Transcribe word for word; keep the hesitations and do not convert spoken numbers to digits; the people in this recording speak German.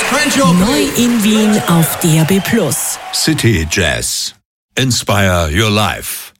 Neu in Wien auf D A B plus. City Jazz. Inspire your life.